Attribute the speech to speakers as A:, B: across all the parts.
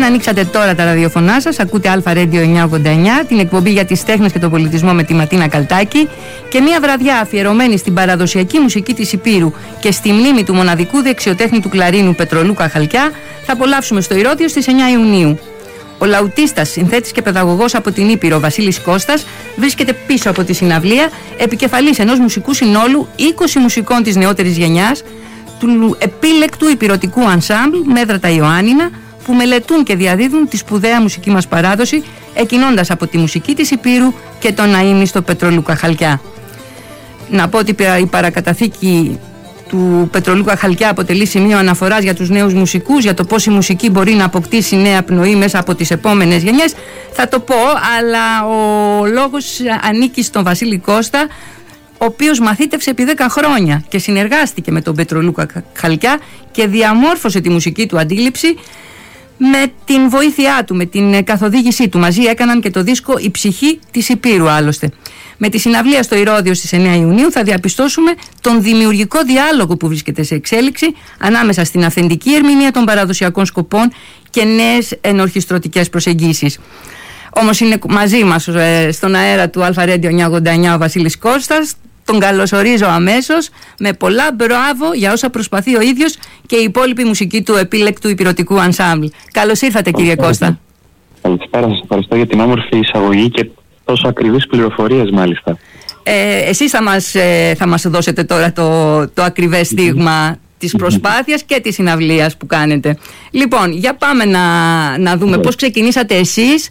A: ανοίξατε τώρα τα ραδιοφωνά σας, ακούτε Αλφα Radio 989, την εκπομπή για τις τέχνες και τον πολιτισμό με τη Ματίνα Καλτάκη, και μια βραδιά αφιερωμένη στην παραδοσιακή μουσική της Ηπείρου και στη μνήμη του μοναδικού δεξιοτέχνη του κλαρίνου Πετρολούκα Χαλκιά θα απολαύσουμε στο Ηρώδειο στις 9 Ιουνίου. Ο λαουτίστας, συνθέτης και παιδαγωγός από την Ήπειρο Βασίλης Κώστας βρίσκεται πίσω από τη συναυλία, επικεφαλής ενός μουσικού συνόλου 20 μουσικών της νεότερης γενιάς, του επίλεκτου υπηρωτικού ανσάμπλ Μέδρατα Ιωάννινα, που μελετούν και διαδίδουν τη σπουδαία μουσική μας παράδοση, εκκινώντας από τη μουσική της Ηπείρου και τον αείμνηστο Πετρολούκα Χαλκιά. Να πω ότι η παρακαταθήκη του Πετρολούκα Χαλκιά αποτελεί σημείο αναφοράς για τους νέους μουσικούς, για το πώς η μουσική μπορεί να αποκτήσει νέα πνοή μέσα από τις επόμενες γενιές. Θα το πω, αλλά ο λόγος ανήκει στον Βασίλη Κώστα, ο οποίος μαθήτευσε επί 10 χρόνια και συνεργάστηκε με τον Πετρολούκα Χαλκιά και διαμόρφωσε τη μουσική του αντίληψη με την βοήθειά του, με την καθοδήγησή του. Μαζί έκαναν και το δίσκο «Η ψυχή της Ηπείρου» άλλωστε. Με τη συναυλία στο Ηρώδειο στις 9 Ιουνίου θα διαπιστώσουμε τον δημιουργικό διάλογο που βρίσκεται σε εξέλιξη ανάμεσα στην αυθεντική ερμηνεία των παραδοσιακών σκοπών και νέες ενορχιστρωτικές προσεγγίσεις. Όμως είναι μαζί μας στον αέρα του Αλφα Radio 989 ο Βασίλης Κώστας. Τον καλωσορίζω αμέσως με πολλά μπράβο για όσα προσπαθεί ο ίδιος και η υπόλοιπη μουσική του επίλεκτου υπηρωτικού ανσάμπλ. Καλώς ήρθατε, κύριε Κώστα.
B: Καλησπέρα, σας ευχαριστώ για την όμορφη εισαγωγή και τόσο ακριβείς πληροφορίες μάλιστα.
A: Εσείς θα μας δώσετε τώρα το ακριβές δείγμα της προσπάθειας και της συναυλίας που κάνετε. Λοιπόν, για πάμε να δούμε πώς ξεκινήσατε εσείς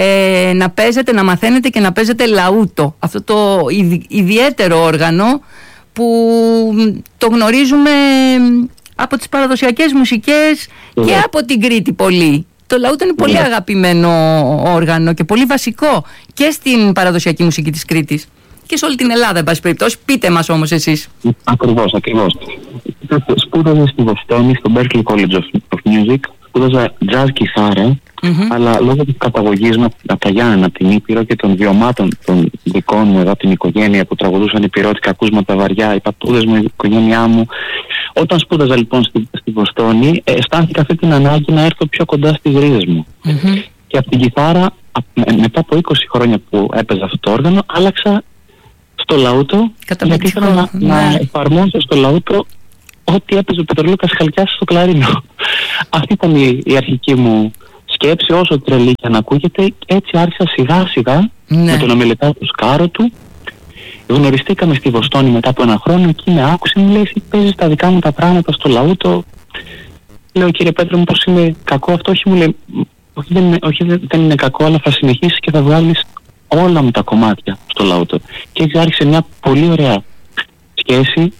A: να παίζετε, να μαθαίνετε και να παίζετε λαούτο. Αυτό το ιδιαίτερο όργανο που το γνωρίζουμε από τις παραδοσιακές μουσικές και από την Κρήτη πολύ. Το λαούτο είναι πολύ αγαπημένο όργανο και πολύ βασικό και στην παραδοσιακή μουσική της Κρήτης και σε όλη την Ελλάδα, εν πάση περιπτώσει. Πείτε μας όμως εσείς.
B: Ακριβώς. Σπούδαζα στη Βοστόνη, στο Berklee College of Music. Σπούδαζα jazz κιθάρα, αλλά λόγω της καταγωγής μου από τα Γιάννενα, από την Ήπειρο και των βιωμάτων των δικών μου εδώ από την οικογένεια που τραγουδούσαν υπηρώτικα ακούσματα βαριά, οι παππούδες μου, η οικογένειά μου. Όταν σπούδαζα λοιπόν στη Βοστόνη, αισθάνθηκα αυτή την ανάγκη να έρθω πιο κοντά στις ρίζες μου. Και από την κιθάρα, μετά από 20 χρόνια που έπαιζα αυτό το όργανο, άλλαξα στο λαούτο, γιατί ήθελα να εφαρμόσω στο λαούτο ό,τι έπαιζε ο Πετρολούκας Χαλκιάς στο κλαρίνο. Αυτή ήταν η αρχική μου σκέψη, όσο τρελή και να ακούγεται. Έτσι άρχισα σιγά σιγά με τον ομιλητά του Σκάρο του. Γνωριστήκαμε στη Βοστόνη μετά από 1 χρόνο. Εκεί με άκουσε, μου λέει: εσύ παίζεις τα δικά μου τα πράγματα στο λαούτο. Λέω: κύριε Πέτρο μου, πως είναι κακό αυτό? Όχι, μου λέει: όχι, δεν είναι κακό, αλλά θα συνεχίσεις και θα βγάλεις όλα μου τα κομμάτια στο λαούτο. Και έτσι άρχισε μια πολύ ωραία σχέση.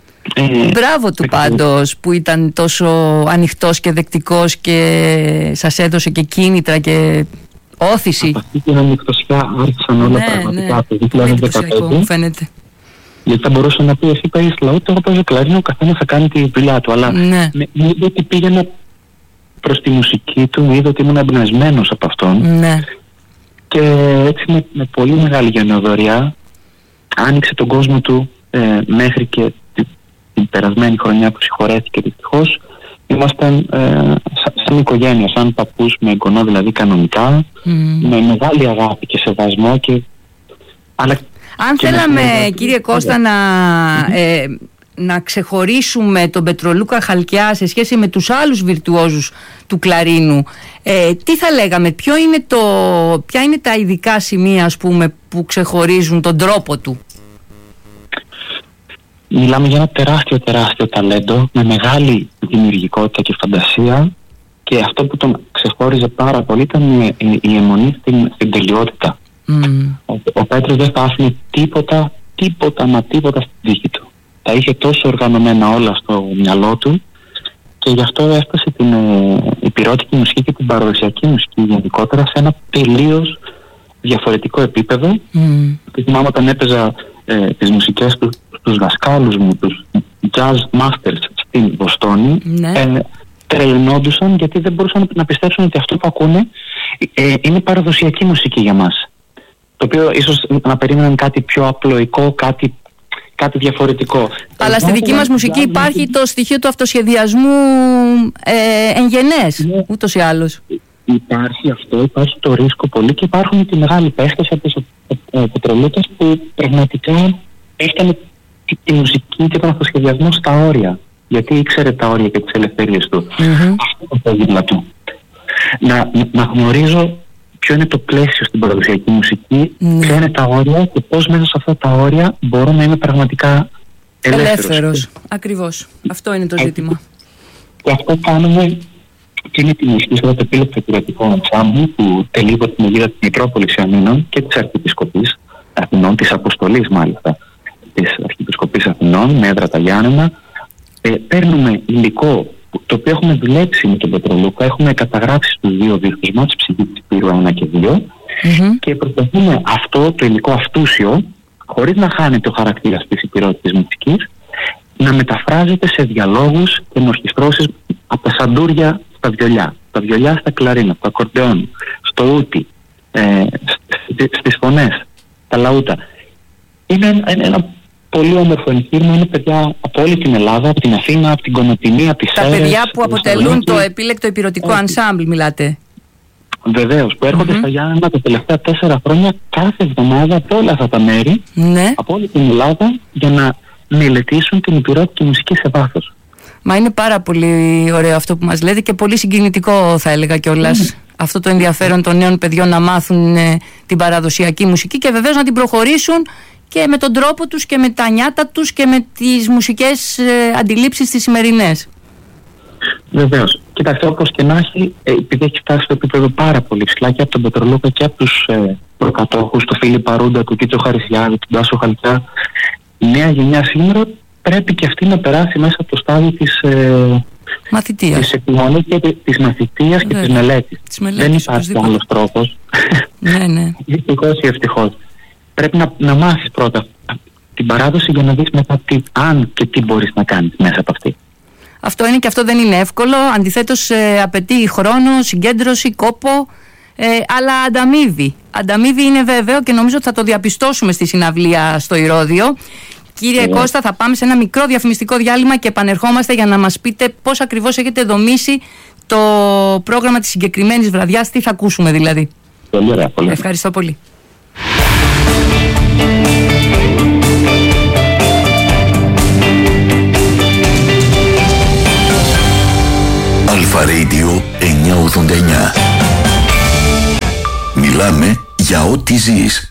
A: Μπράβο του πάντως που ήταν τόσο ανοιχτός και δεκτικός και σας έδωσε και κίνητρα και όθηση.
B: Από αυτή την ανοιχτοσιά άρχισαν όλα πραγματικά το 2015.
A: Μου φαίνεται.
B: Γιατί θα μπορούσα να πει: εσύ παίζεις λαούτο, εγώ παίζω κλαρίνο, ο καθένας θα κάνει τη δουλειά του. Αλλά μου είδε ότι πήγαινα προς τη μουσική του, μου είδε ότι ήμουν εμπνευσμένος από αυτόν. Και έτσι με πολύ μεγάλη γενναιοδωριά άνοιξε τον κόσμο του μέχρι και την περασμένη χρονιά που συγχωρέθηκε δυστυχώς. Ήμασταν σαν οικογένεια, σαν παππούς με εγγονό δηλαδή κανονικά, με μεγάλη αγάπη και σεβασμό.
A: Αν θέλαμε, κύριε Κώστα, να ξεχωρίσουμε τον Πετρολούκα Χαλκιά σε σχέση με τους άλλους βιρτουόζους του κλαρίνου, τι θα λέγαμε, ποια είναι τα ειδικά σημεία, ας πούμε, που ξεχωρίζουν τον τρόπο του?
B: Μιλάμε για ένα τεράστιο ταλέντο με μεγάλη δημιουργικότητα και φαντασία, και αυτό που τον ξεχώριζε πάρα πολύ ήταν η αιμονή στην τελειότητα. Ο Πέτρος δεν θα άφηνε τίποτα στην τύχη του. Τα είχε τόσο οργανωμένα όλα στο μυαλό του, και γι' αυτό έφτασε την υπηρώτικη μουσική και την παραδοσιακή μουσική γενικότερα σε ένα τελείως διαφορετικό επίπεδο. Και θυμάμαι όταν έπαιζα τις μουσικές του στους δασκάλους μου, τους jazz masters στην Βοστόνη, τρελνόντουσαν, γιατί δεν μπορούσαν να πιστέψουν ότι αυτό που ακούνε είναι παραδοσιακή μουσική για μας. Το οποίο ίσως να περίμεναν κάτι πιο απλοϊκό, κάτι διαφορετικό.
A: Αλλά στη δική μας μουσική υπάρχει το στοιχείο του αυτοσχεδιασμού εγγενές, ούτως ή άλλως.
B: υπάρχει αυτό, υπάρχει το ρίσκο πολύ και υπάρχουν και μεγάλοι παίχτες από τους Πετρολούκας που πραγματικά έφτανε τη μουσική και τον αυτοσχεδιασμό στα όρια. Γιατί ήξερε τα όρια και τις ελευθερίες του. Αυτό το δίπλα του. Να γνωρίζω ποιο είναι το πλαίσιο στην παραδοσιακή μουσική, ποια είναι τα όρια και πώς μέσα σε αυτά τα όρια μπορώ να είμαι πραγματικά ελεύθερος.
A: Ακριβώς. Αυτό είναι το ζήτημα.
B: Και αυτό κάνουμε και είναι τη μουσική στο επίλεκτο υπηρετικό ενσάμπλ που τελεί υπό την αιγίδα της Μητρόπολης Ιωαννίνων και της Αρχιεπισκοπής Αθηνών, της Αποστολής μάλιστα της Αρχιεπισκοπής Αθηνών με έδρα τα Γιάννενα. Παίρνουμε υλικό το οποίο έχουμε δουλέψει με τον Πετρολούκα, έχουμε καταγράψει στους δύο δίσκους μας, Ψυχή της Υπήρου 1 και 2, και προσπαθούμε αυτό το υλικό αυτούσιο, χωρίς να χάνεται ο χαρακτήρας της υπηρώτητης μουσικής, να μεταφράζεται σε διαλόγους και ενορχιστρώσεις από τα σαντούρια στα βιολιά, τα βιολιά στα κλαρίνα, το ακορντεόν, στο ούτι, στις φωνές, τα λαούτα. Είναι ένα πολύ όμορφο εγχείρημα. Είναι παιδιά από όλη την Ελλάδα, από την Αθήνα, από την Κονοτινή, από τις Σέρρες. Τα
A: παιδιά που αποτελούν το επίλεκτο υπηρετικό ανσάμπλ, μιλάτε.
B: Βεβαίως, που έρχονται στα Γιάννενα τα τελευταία 4 χρόνια κάθε εβδομάδα από όλα αυτά τα μέρη, από όλη την Ελλάδα, για να μελετήσουν την υπηρώτικη μουσική σε βάθος.
A: Μα είναι πάρα πολύ ωραίο αυτό που μας λέτε και πολύ συγκινητικό, θα έλεγα κιόλας. Αυτό το ενδιαφέρον των νέων παιδιών να μάθουν την παραδοσιακή μουσική και βεβαίως να την προχωρήσουν και με τον τρόπο τους και με τα νιάτα τους και με τις μουσικές αντιλήψεις τις σημερινές.
B: Βεβαίως. Κοιτάξτε, όπως και να έχει, επειδή έχει φτάσει στο επίπεδο πάρα πολύ ψηλά και από τον Πετρολούκα και από τους προκατόχους, τον Φίλιπ Παρούντα, τον Κίτσο Χαρισιάδη, τον Τάσο Χαλκιά, η νέα γενιά σήμερα πρέπει και αυτή να περάσει μέσα από το στάδιο της μαθητείας. Της επιμονής και της μαθητείας και της μελέτης. Δεν υπάρχει άλλος τρόπος.
A: Ναι.
B: Δυστυχώς ή ευτυχώς. Πρέπει να μάθεις πρώτα την παράδοση για να δεις μετά αν και τι μπορείς να κάνεις μέσα από αυτή.
A: Αυτό είναι και αυτό δεν είναι εύκολο. Αντιθέτως απαιτεί χρόνο, συγκέντρωση, κόπο, αλλά ανταμείβει. Ανταμείβει είναι βέβαιο και νομίζω ότι θα το διαπιστώσουμε στη συναυλία στο Ηρώδειο. Κύριε Κώστα, θα πάμε σε ένα μικρό διαφημιστικό διάλειμμα και επανερχόμαστε για να μας πείτε πώς ακριβώς έχετε δομήσει το πρόγραμμα της συγκεκριμένης βραδιάς, τι θα ακούσουμε δηλαδή.
B: Πολύ ωραία, πολύ.
A: Ευχαριστώ πολύ.
C: Αλφα Radio 989. Μιλάμε για ό,τι ζεις.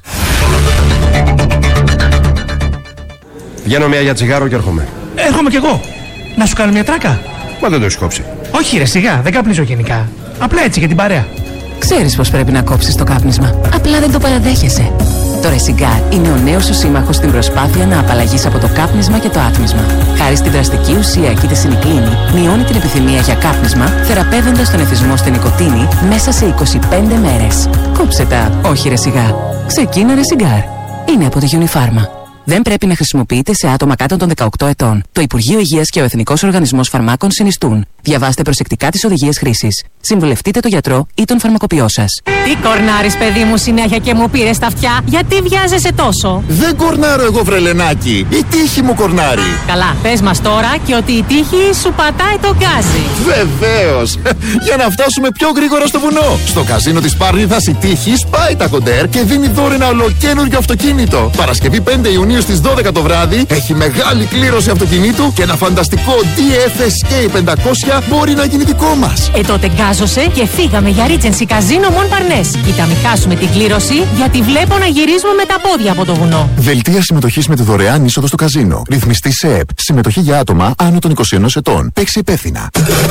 D: Βγαίνω μια για τσιγάρο και έρχομαι.
E: Έρχομαι κι εγώ. Να σου κάνω μια τράκα.
D: Μα δεν το έχεις κόψει.
E: Όχι ρε, σιγά, δεν καπνίζω γενικά. Απλά έτσι για την παρέα.
F: Ξέρεις πως πρέπει να κόψεις το κάπνισμα. Απλά δεν το παραδέχεσαι. Το Resigar είναι ο νέος σου σύμμαχος στην προσπάθεια να απαλλαγείς από το κάπνισμα και το άτμισμα. Χάρη στην δραστική ουσία κητεσινικλίνη, μειώνει την επιθυμία για κάπνισμα, θεραπεύοντας τον εθισμό στην νοικοτήνη μέσα σε 25 μέρες. Κόψε τα, όχι Resigar. Ξεκίνα Resigar. Είναι από τη Unifarma. Δεν πρέπει να χρησιμοποιείται σε άτομα κάτω των 18 ετών. Το Υπουργείο Υγείας και ο Εθνικός Οργανισμός Φαρμάκων συνιστούν. Διαβάστε προσεκτικά τις οδηγίες χρήσης. Συμβουλευτείτε τον γιατρό ή τον φαρμακοποιό σας.
G: Τι κορνάρεις, παιδί μου, συνέχεια και μου πήρες τα αυτιά? Γιατί βιάζεσαι τόσο?
H: Δεν κορνάρω εγώ, βρελενάκι. Η τύχη μου κορνάρει.
G: Καλά, πες μας τώρα και ότι η τύχη σου πατάει το γκάζι.
H: Βεβαίως. Για να φτάσουμε πιο γρήγορα στο βουνό. Στο καζίνο της Πάρνηθας η τύχη σπάει τα κοντέρ και δίνει δώρο ένα ολοκαίνουργιο αυτοκίνητο. Παρασκευή 5 Ιουνίου στις 12 το βράδυ έχει μεγάλη κλήρωση αυτοκινήτου και ένα φανταστικό DFSK 500 μπορεί να γίνει δικό μας.
G: Τότε γκάζωσε και φύγαμε για Regency Casino Montparnasse. Κοίτα, μην χάσουμε την κλήρωση, γιατί βλέπω να γυρίζουμε με τα πόδια από το βουνό.
H: Δελτία συμμετοχής με τη δωρεάν είσοδο στο καζίνο. Ρυθμιστή σε ΕΠ. Συμμετοχή για άτομα άνω των 21 ετών. Παίξει υπεύθυνα.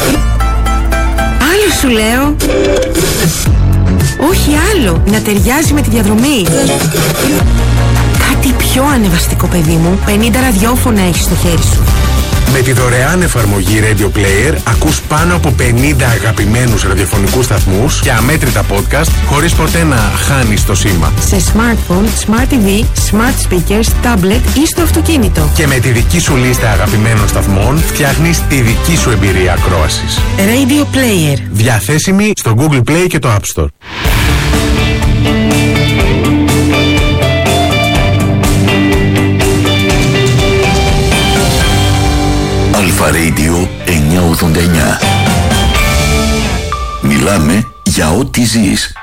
I: Άλλο σου λέω. Όχι άλλο. Να ταιριάζει με τη διαδρομή. Κάτι πιο ανεβαστικό, παιδί μου. 50 ραδιόφωνα έχεις στο χέρι σου.
J: Με τη δωρεάν εφαρμογή Radio Player ακούς πάνω από 50 αγαπημένους ραδιοφωνικούς σταθμούς και αμέτρητα podcast χωρίς ποτέ να χάνεις το σήμα.
I: Σε smartphone, smart TV, smart speakers, tablet ή στο αυτοκίνητο.
J: Και με τη δική σου λίστα αγαπημένων σταθμών φτιάχνεις τη δική σου εμπειρία ακρόασης.
I: Radio Player.
J: Διαθέσιμη στο Google Play και το App Store.
C: Αλφα Radio 989. Μιλάμε για ό,τι ζεις.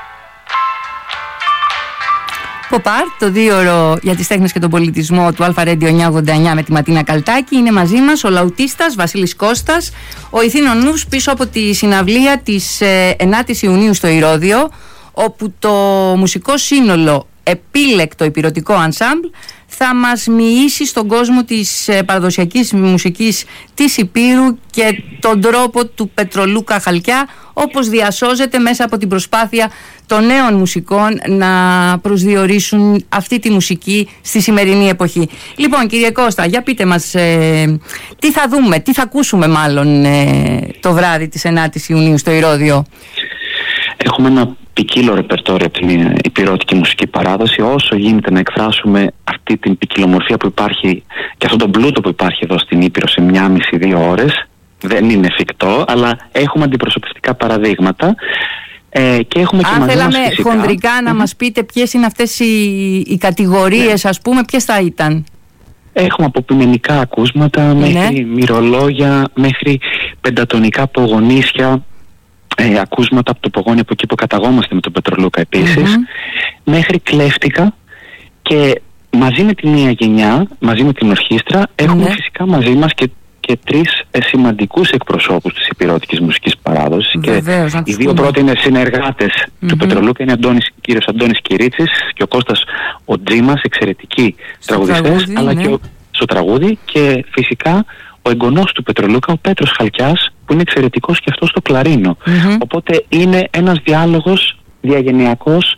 A: Ποπάρ, το 2ωρο για τις τέχνες και τον πολιτισμό του Αλφα Radio 989 με τη Ματίνα Καλτάκη. Είναι μαζί μας ο λαουτίστας Βασίλης Κώστας, ο ηθήνων νους πίσω από τη συναυλία της 9ης Ιουνίου στο Ηρώδειο, όπου το μουσικό σύνολο Επίλεκτο Ηπειρωτικό Ενσάμπλ θα μας μοιήσει στον κόσμο της παραδοσιακής μουσικής της Ηπείρου και τον τρόπο του Πετρολούκα Χαλκιά, όπως διασώζεται μέσα από την προσπάθεια των νέων μουσικών να προσδιορίσουν αυτή τη μουσική στη σημερινή εποχή. Λοιπόν, κύριε Κώστα, για πείτε μας τι θα δούμε, τι θα ακούσουμε μάλλον το βράδυ της 9ης Ιουνίου στο Ηρώδειο.
B: Έχουμε ένα ποικίλο ρεπερτόριο από την ηπειρωτική μουσική παράδοση, όσο γίνεται να εκφράσουμε αυτή την ποικιλομορφία που υπάρχει και αυτόν τον πλούτο που υπάρχει εδώ στην Ήπειρο σε 1,5-2 ώρες. Δεν είναι εφικτό, αλλά έχουμε αντιπροσωπευτικά παραδείγματα και έχουμε και μαζί μας φυσικά.
A: Χονδρικά να μας πείτε ποιες είναι αυτές οι κατηγορίες, ας πούμε, ποιες θα ήταν.
B: Έχουμε από ποιμενικά ακούσματα μέχρι μυρολόγια, μέχρι πεντατονικά πογονίσια, ακούσματα από το πογόνι από εκεί που καταγόμαστε με τον Πετρολούκα επίσης, μέχρι κλέφτικα, και μαζί με τη νέα γενιά, μαζί με την ορχήστρα, έχουμε φυσικά μαζί μας και τρεις σημαντικούς εκπροσώπους της ηπειρωτικής μουσικής παράδοσης.
A: Βεβαίως,
B: και οι δύο πρώτοι είναι συνεργάτες του Πετρολούκα, είναι κύριος Αντώνης Κυρίτσης και ο Κώστας ο Τζίμας, εξαιρετικοί τραγουδιστές, αλλά και στο τραγούδι, και φυσικά ο εγγονός του Πετρολούκα, ο Πέτρος Χαλκιάς, που είναι εξαιρετικός και αυτός στο κλαρίνο. Οπότε είναι ένας διάλογος διαγενειακός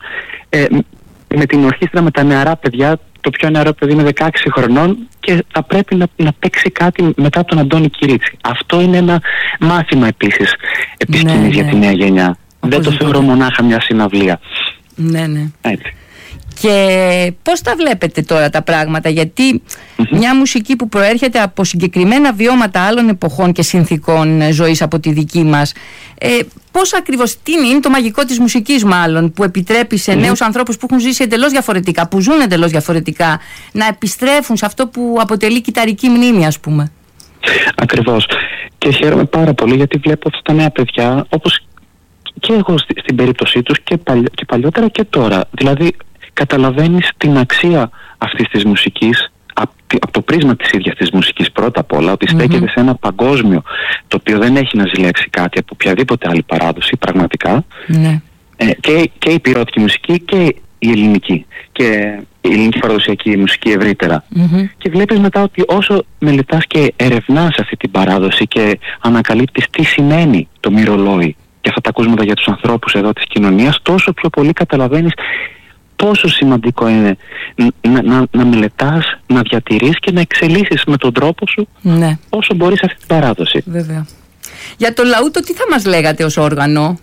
B: με την ορχήστρα, με τα νεαρά παιδιά. Το πιο νεαρό παιδί είναι 16 χρονών και θα πρέπει να παίξει κάτι μετά τον Αντώνη Κυρίτσι. Αυτό είναι ένα μάθημα επίσης επισκηνής για τη νέα γενιά. Δεν το θεωρώ μονάχα μια συναυλία.
A: Ναι.
B: Έτσι.
A: Και πώς τα βλέπετε τώρα τα πράγματα, γιατί μια μουσική που προέρχεται από συγκεκριμένα βιώματα άλλων εποχών και συνθήκων ζωής από τη δική μας, πώς ακριβώς, τι είναι το μαγικό της μουσικής μάλλον, που επιτρέπει σε νέους ανθρώπους που έχουν ζήσει εντελώς διαφορετικά, που ζουν εντελώς διαφορετικά, να επιστρέφουν σε αυτό που αποτελεί κυταρική μνήμη, ας πούμε.
B: Ακριβώς. Και χαίρομαι πάρα πολύ γιατί βλέπω αυτά τα νέα παιδιά, όπως και εγώ στην περίπτωσή τους και παλιότερα και τώρα. Δηλαδή καταλαβαίνεις την αξία αυτής της μουσικής από το πρίσμα της ίδιας της μουσικής πρώτα απ' όλα, ότι στέκεται σε ένα παγκόσμιο το οποίο δεν έχει να ζηλέξει κάτι από οποιαδήποτε άλλη παράδοση πραγματικά, και η ηπειρωτική μουσική και η ελληνική και η ελληνική παραδοσιακή μουσική ευρύτερα. Και βλέπεις μετά ότι όσο μελετάς και ερευνάς αυτή την παράδοση και ανακαλύπτεις τι σημαίνει το μυρολόι και αυτά τα ακούσματα για τους ανθρώπους εδώ της κοινωνίας, τόσο πιο πολύ καταλαβαίνεις πόσο σημαντικό είναι να μελετάς, να διατηρείς και να εξελίσσεις με τον τρόπο σου όσο μπορείς αυτή την παράδοση.
A: Βέβαια. Για το λαούτο τι θα μας λέγατε ως όργανο?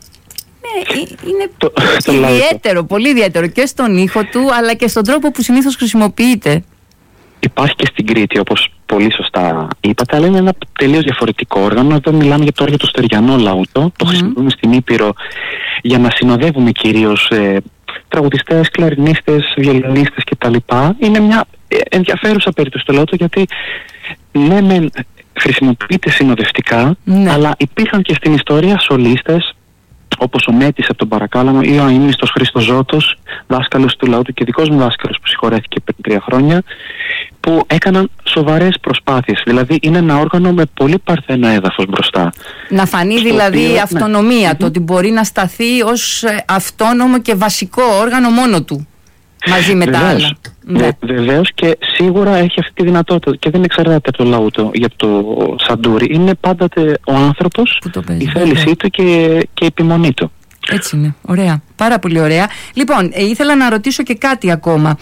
A: Είναι ιδιαίτερο, πολύ ιδιαίτερο και στον ήχο του, αλλά και στον τρόπο που συνήθως χρησιμοποιείται.
B: Υπάρχει και στην Κρήτη, όπως πολύ σωστά είπατε, αλλά είναι ένα τελείως διαφορετικό όργανο. Εδώ μιλάμε τώρα για το στεριανό λαούτο. Το χρησιμοποιούμε στην Ήπειρο για να συνοδεύουμε κυρίως τραγουδιστές, κλαρινίστες, βιολινίστες κτλ. Είναι μια ενδιαφέρουσα περίπτωση το λαούτο, γιατί χρησιμοποιείται συνοδευτικά, αλλά υπήρχαν και στην ιστορία σολίστες, όπως ο Μέτης από τον Παρακάλαμο ή ο αείμνηστος Χρήστος Ζώτος, δάσκαλος του λαούτου και δικός μου δάσκαλος που συγχωρέθηκε πριν 3 χρόνια, που έκαναν σοβαρές προσπάθειες. Δηλαδή είναι ένα όργανο με πολύ παρθένο έδαφος μπροστά. Να φανεί δηλαδή η αυτονομία του, ότι μπορεί να σταθεί ως αυτόνομο και βασικό όργανο μόνο του, μαζί με τα άλλα. Βεβαίως, και σίγουρα έχει αυτή τη δυνατότητα και δεν εξαρτάται από το λαούτο ή από το σαντούρι. Είναι πάντοτε ο άνθρωπος, η θέλησή του και η επιμονή του. Έτσι είναι. Ωραία. Πάρα πολύ ωραία. Λοιπόν, ήθελα να ρωτήσω και κάτι ακόμα.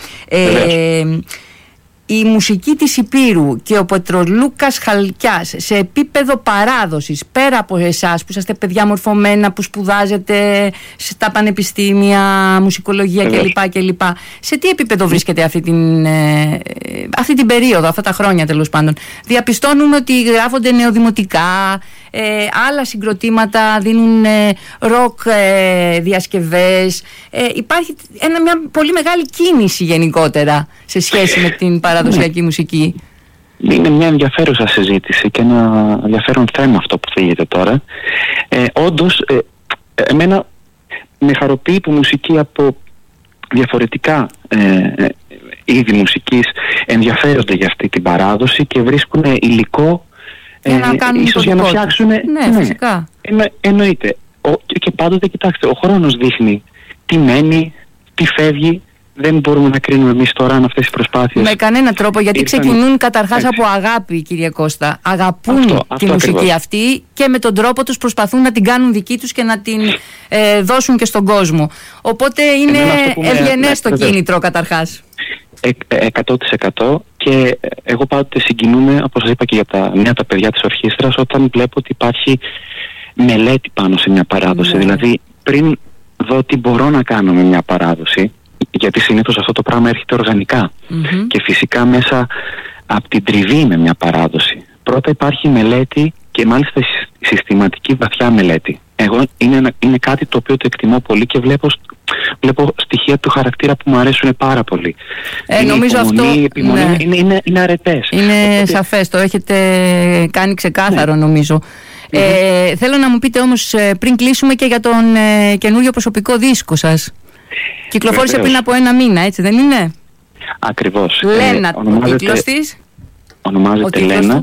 B: Η μουσική της Ηπείρου και ο Πετρολούκας Χαλκιάς σε επίπεδο παράδοσης, πέρα από εσάς που είσαστε παιδιά μορφωμένα, που σπουδάζετε στα πανεπιστήμια, μουσικολογία κλπ. Σε τι επίπεδο βρίσκεται αυτή την περίοδο, αυτά τα χρόνια τέλος πάντων? Διαπιστώνουμε ότι γράφονται νεοδημοτικά, άλλα συγκροτήματα δίνουν ροκ διασκευές. Υπάρχει μια πολύ μεγάλη κίνηση γενικότερα σε σχέση με την παραδοσιακή μουσική. Είναι μια ενδιαφέρουσα συζήτηση και ένα ενδιαφέρον θέμα αυτό που θίγεται τώρα. Όντως, εμένα με χαροποιεί που μουσική από διαφορετικά είδη μουσικής ενδιαφέρονται για αυτή την παράδοση και βρίσκουν υλικό
A: για να κάνουν
B: ίσως για να φτιάξουν.
A: Ναι, φυσικά.
B: Εννοείται. Και πάντοτε, κοιτάξτε, ο χρόνος δείχνει τι μένει, τι φεύγει. Δεν μπορούμε να κρίνουμε εμείς τώρα αν αυτές οι προσπάθειες
A: με κανένα τρόπο, γιατί ξεκινούν καταρχάς από αγάπη, κύριε Κώστα. Αγαπούν τη μουσική
B: ακριβώς
A: αυτή και με τον τρόπο τους προσπαθούν να την κάνουν δική τους και να την δώσουν και στον κόσμο. Οπότε είναι ευγενές το κίνητρο καταρχάς.
B: 100%, και εγώ πάντοτε συγκινούμαι, όπως σας είπα και για τα νέα τα παιδιά της ορχήστρας, όταν βλέπω ότι υπάρχει μελέτη πάνω σε μια παράδοση. Δηλαδή πριν δω τι μπορώ να κάνω με μια παράδοση, γιατί συνήθως αυτό το πράγμα έρχεται οργανικά και φυσικά μέσα από την τριβή με μια παράδοση. Πρώτα υπάρχει μελέτη και μάλιστα συστηματική βαθιά μελέτη. Εγώ είναι κάτι το οποίο το εκτιμώ πολύ και βλέπω στοιχεία του χαρακτήρα που μου αρέσουν πάρα πολύ.
A: Νομίζω αυτό
B: είναι αρετές.
A: Είναι σαφές, το έχετε κάνει ξεκάθαρο νομίζω. Θέλω να μου πείτε όμως πριν κλείσουμε και για τον καινούριο προσωπικό δίσκο σας. Κυκλοφόρησε πριν από 1 μήνα, έτσι δεν είναι?
B: Ακριβώς.
A: Λένα, ο τίτλος της.
B: Ονομάζεται Λένα.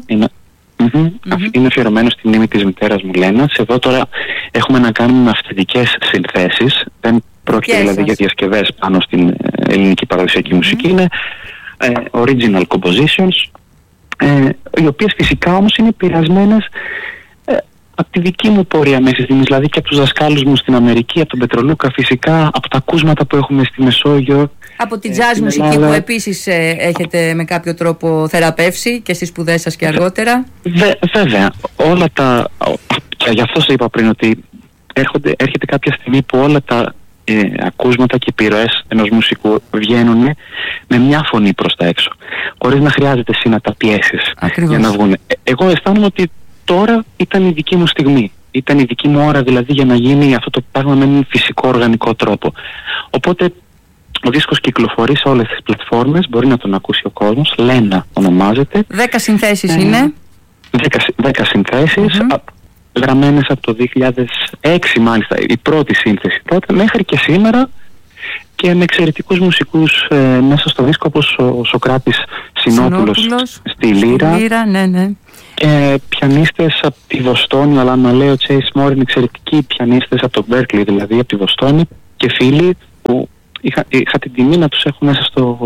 B: Είναι αφιερωμένο στη μνήμη της μητέρας μου Λένας. Εδώ τώρα έχουμε να κάνουμε με αυθεντικές συνθέσεις. Δεν πρόκειται δηλαδή για διασκευές πάνω στην ελληνική παραδοσιακή μουσική. Είναι original compositions, οι οποίες φυσικά όμως είναι πειρασμένες από τη δική μου πορεία μέχρι στιγμής, δηλαδή και από τους δασκάλους μου στην Αμερική, από τον Πετρολούκα φυσικά, από τα ακούσματα που έχουμε στη Μεσόγειο.
A: Από την jazz μουσική που επίσης έχετε με κάποιο τρόπο θεραπεύσει και στις σπουδές σας και αργότερα.
B: Βέβαια, όλα τα... Και γι' αυτό σας είπα πριν ότι έρχεται κάποια στιγμή που όλα τα ακούσματα και επιρροές ενός μουσικού βγαίνουν με μια φωνή προς τα έξω, χωρίς να χρειάζεται εσύ να τα πιέσεις για να βγουν. Εγώ αισθάνομαι ότι τώρα ήταν η δική μου στιγμή. Ήταν η δική μου ώρα δηλαδή για να γίνει αυτό το πράγμα με έναν φυσικό οργανικό τρόπο. Οπότε ο δίσκος κυκλοφορεί σε όλες τις πλατφόρμες, μπορεί να τον ακούσει ο κόσμος. Λένα ονομάζεται.
A: 10 συνθέσεις είναι.
B: 10 συνθέσεις, γραμμένες από το 2006 μάλιστα, η πρώτη σύνθεση τότε, μέχρι και σήμερα, και με εξαιρετικούς μουσικούς μέσα στο δίσκο, όπως ο Σοκράτης Συνόπουλος στη Λύρα.
A: Ναι.
B: Και πιανίστες από τη Βοστόνη, αλλά να λέω Chase Moore είναι εξαιρετικοί πιανίστες από το Berkeley, δηλαδή από τη Βοστόνη, και φίλοι που είχα την τιμή να τους έχω μέσα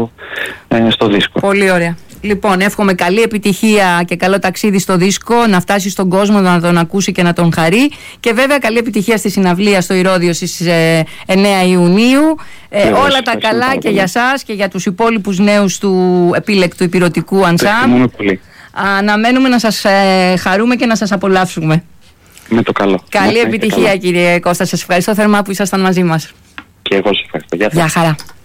B: στο δίσκο.
A: Πολύ ωραία. Λοιπόν, εύχομαι καλή επιτυχία και καλό ταξίδι στο δίσκο, να φτάσει στον κόσμο να τον ακούσει και να τον χαρεί, και βέβαια καλή επιτυχία στη συναυλία στο Ηρώδειο στις 9 Ιουνίου. Όλα τα καλά και για σας και για τους υπόλοιπους νέους του επίλεκτου υπηρετικού ανσάμπλ. Αναμένουμε να σας χαρούμε και να σας απολαύσουμε.
B: Με το καλό.
A: Καλή επιτυχία, κύριε Κώστα. Σας ευχαριστώ θερμά που ήσασταν μαζί μας.
B: Και εγώ σας ευχαριστώ.
A: Γεια χαρά.